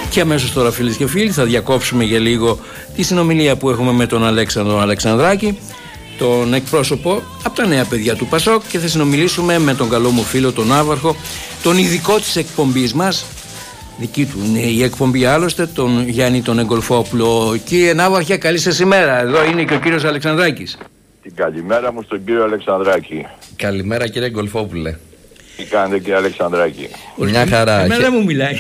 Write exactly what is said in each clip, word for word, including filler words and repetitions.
Και αμέσως τώρα, φίλες και φίλοι, θα διακόψουμε για λίγο τη συνομιλία που έχουμε με τον Αλέξανδρο Αλεξανδράκη, τον εκπρόσωπο από τα νέα παιδιά του Πασόκ, και θα συνομιλήσουμε με τον καλό μου φίλο τον Ναύαρχο, τον ειδικό της εκπομπής μας, δική του είναι η εκπομπή άλλωστε, τον Γιάννη τον Εγκολφόπουλο. Κύριε Ναύαρχε, καλή σας ημέρα. Εδώ είναι και ο κύριος Αλεξανδράκης. Την καλημέρα μου στον κύριο Αλεξανδράκη. Καλημέρα κύριε Εγκολφόπουλε. Τι κάνετε κύριε Αλεξανδράκη? Μια χαρά. Εμένα δεν μου μιλάει.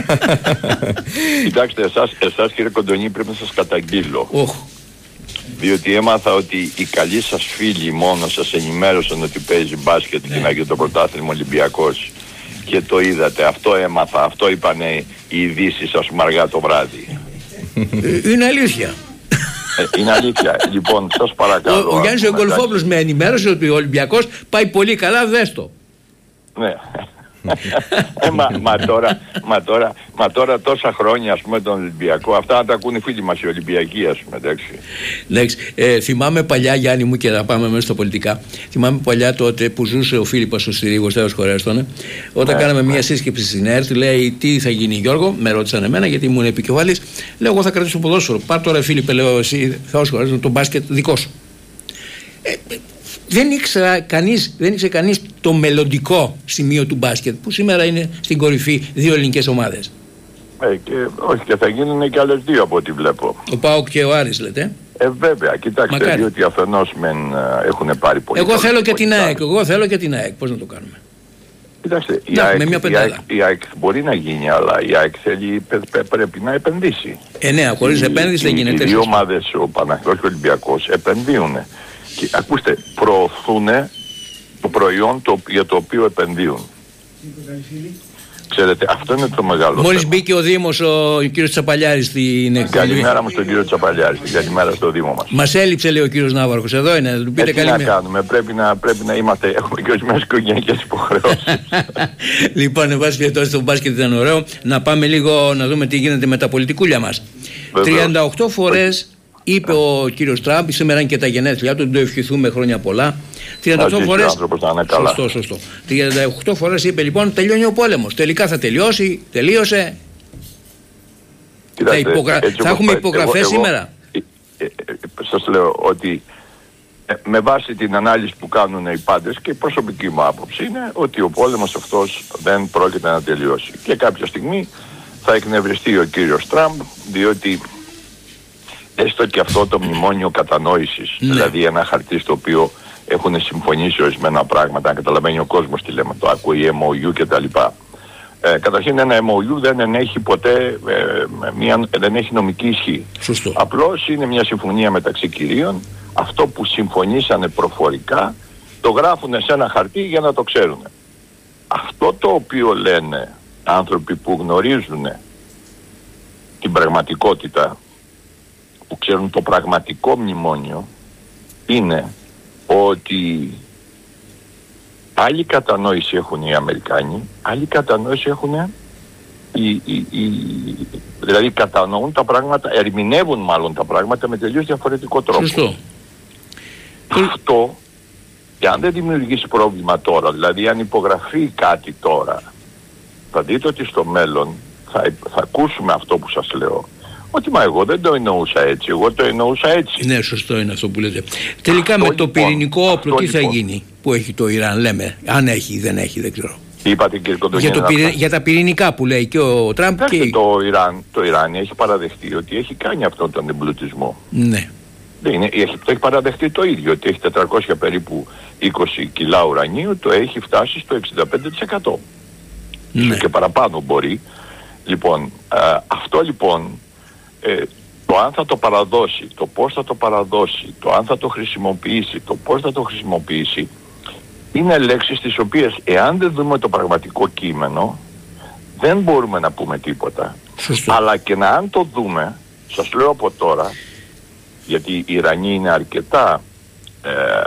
Κοιτάξτε, εσάς, εσάς κύριε Κοντονή πρέπει να σας καταγγείλω. Oh. Διότι έμαθα ότι οι καλοί σας φίλοι μόνο σας ενημέρωσαν ότι παίζει μπάσκετ και να γίνει το πρωτάθλημα Ολυμπιακός. Και το είδατε, αυτό έμαθα, αυτό είπανε οι ειδήσεις, ας πούμε, αργά το βράδυ. Είναι αλήθεια. Ε, είναι αλήθεια. Λοιπόν, σας παρακαλώ. Ο, ο Γιάννης Εγκολφόπουλος με ενημέρωσε ότι ο Ολυμπιακός πάει πολύ καλά, δες το. Ναι. ε, μα, μα, τώρα, μα, τώρα, μα τώρα τόσα χρόνια, ας πούμε, τον Ολυμπιακό, αυτά να τα ακούνε οι φίλοι μας οι Ολυμπιακοί, ας πούμε, εντάξει. εντάξει ε, θυμάμαι παλιά, Γιάννη μου, και να πάμε μέσα στα πολιτικά, θυμάμαι παλιά τότε που ζούσε ο Φίλιππας ο Στηρίγος, τέλος χωρέστον, όταν ναι, κάναμε ναι. μια σύσκεψη στην ΕΡΤ, λέει τι θα γίνει Γιώργο, με ρώτησαν εμένα γιατί ήμουν επικεφαλής, λέω εγώ θα κρατήσω ποδόσφαιρο, πάρ' τώρα Φίλιππε, λέω εσύ θα σχολιάσουν τον μπάσκετ δικό σου. Ε, Δεν ήξερα κανείς, δεν ήξερε κανείς το μελλοντικό σημείο του μπάσκετ που σήμερα είναι στην κορυφή δύο ελληνικές ομάδες. Ε, και, όχι, και θα γίνουν και άλλες δύο από ό,τι βλέπω. Ο ΠΑΟΚ και ο Άρης λέτε. Ε, βέβαια, κοιτάξτε, Μακάρι. διότι αφενός μεν έχουν πάρει πολύ. Εγώ θέλω και την ΑΕΚ, εγώ θέλω και την ΑΕΚ, πώς να το κάνουμε. Κοιτάξτε, η, να, ΑΕΚ, με μια η, ΑΕΚ, η ΑΕΚ μπορεί να γίνει, αλλά η ΑΕΚ θέλει, πε, πε, πρέπει να επενδύσει. Ε, ναι, χωρίς η, επένδυση δεν γίνεται. Οι δύο ομάδες, ο Παναθηναϊκός και ο Ολυμπιακός, επενδύουν. Και ακούστε, προωθούν το προϊόν το, για το οποίο επενδύουν. Ξέρετε, αυτό είναι το μεγάλο. Μόλις θέμα. μπήκε ο Δήμος, ο κύριος Τσαπαλιάρης στην εκπομπή. Καλημέρα μου στον κύριο Τσαπαλιάρη, καλημέρα στο Δήμο μας. Μας έλειψε, λέει ο κύριος Ναύαρχος, εδώ είναι, να του πείτε ε, καλημέρα. Τι να κάνουμε, πρέπει να, πρέπει να είμαστε, έχουμε και ορισμένες οικογενειακές υποχρεώσεις. Λοιπόν, εν πάση περιπτώσει το μπάσκετ ήταν ωραίο. Να πάμε λίγο να δούμε τι γίνεται με τα πολιτικούλια μας. Βεβαίως. τριάντα οκτώ φορές είπε ο κύριος Τραμπ, σήμερα είναι και τα γενέθλιά του, το ευχηθούμε χρόνια πολλά. τριάντα οκτώ φορές. Σωστό, σωστό. τριάντα οκτώ φορές είπε λοιπόν τελειώνει ο πόλεμος. Τελικά θα τελειώσει, τελείωσε. Κοιτάξτε, θα, υπογρα... θα έχουμε υπογραφές εγώ, σήμερα. Εγώ, ε, ε, ε, σας λέω ότι ε, με βάση την ανάλυση που κάνουν οι πάντες και η προσωπική μου άποψη είναι ότι ο πόλεμος αυτός δεν πρόκειται να τελειώσει. Και κάποια στιγμή θα εκνευριστεί ο κύριος Τραμπ, διότι έστω και αυτό το μνημόνιο κατανόησης, ναι. δηλαδή ένα χαρτί στο οποίο έχουν συμφωνήσει ορισμένα πράγματα, να καταλαβαίνει ο κόσμος τι λέμε, το ακούει εμ ο γιου κτλ. Ε, καταρχήν ένα εμ ο γιου δεν ενέχει ποτέ, ε, μια, δεν έχει νομική ισχύ. Σωστό. Απλώς είναι μια συμφωνία μεταξύ κυρίων, αυτό που συμφωνήσανε προφορικά το γράφουν σε ένα χαρτί για να το ξέρουν. Αυτό το οποίο λένε άνθρωποι που γνωρίζουν την πραγματικότητα, που ξέρουν το πραγματικό μνημόνιο, είναι ότι άλλη κατανόηση έχουν οι Αμερικάνοι, άλλη κατανόηση έχουν οι, οι, οι, δηλαδή κατανοούν τα πράγματα, ερμηνεύουν μάλλον τα πράγματα με τελείως διαφορετικό τρόπο. Σωστό. Αυτό, και αν δεν δημιουργήσει πρόβλημα τώρα, δηλαδή αν υπογραφεί κάτι τώρα, θα δείτε ότι στο μέλλον θα, θα ακούσουμε αυτό που σας λέω. Ότι μα εγώ δεν το εννοούσα έτσι, εγώ το εννοούσα έτσι. Ναι, σωστό είναι αυτό που λέτε. Τελικά αυτό με το λοιπόν, πυρηνικό όπλο τι λοιπόν. θα γίνει που έχει το Ιράν, λέμε, αν έχει ή δεν έχει, δεν ξέρω. Είπατε κύριε Κοντογέννη. Για, το πυρη... για τα πυρηνικά που λέει και ο Τραμπ. Και... Το Ιράν, το Ιράν έχει παραδεχτεί ότι έχει κάνει αυτόν τον εμπλουτισμό. Ναι. Είναι, έχει, το έχει παραδεχτεί το ίδιο, ότι έχει τετρακόσια περίπου είκοσι κιλά ουρανίου, το έχει φτάσει στο εξήντα πέντε τοις εκατό. Ναι. Και παραπάνω μπορεί. Λοιπόν, α, αυτό λοιπόν, ε, το αν θα το παραδώσει, το πώς θα το παραδώσει, το αν θα το χρησιμοποιήσει, το πώς θα το χρησιμοποιήσει, είναι λέξεις τις οποίες εάν δεν δούμε το πραγματικό κείμενο, δεν μπορούμε να πούμε τίποτα. Σωστό. Αλλά και να αν το δούμε, σας λέω από τώρα, γιατί οι Ιρανοί είναι αρκετά ε,